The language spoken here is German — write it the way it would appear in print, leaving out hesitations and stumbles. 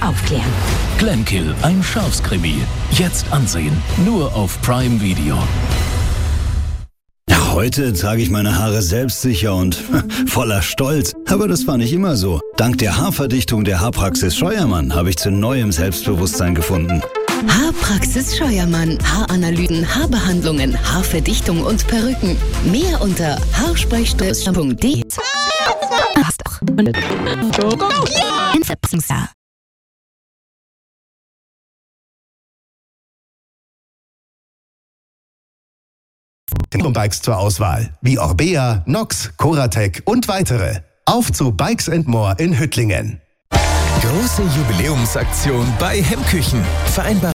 aufklären. Glenkill, ein Schafskrimi. Jetzt ansehen, nur auf Prime Video. Ja, heute trage ich meine Haare selbstsicher und voller Stolz. Aber das war nicht immer so. Dank der Haarverdichtung der Haarpraxis Scheuermann habe ich zu neuem Selbstbewusstsein gefunden. Haarpraxis Scheuermann. Haaranalysen, Haarbehandlungen, Haarverdichtung und Perücken. Mehr unter haarsprechstöß.de. Bikes zur Auswahl, wie Orbea, Nox, Coratec und weitere. Auf zu Bikes & More in Hüttlingen. Große Jubiläumsaktion bei Hemmküchen. Vereinbart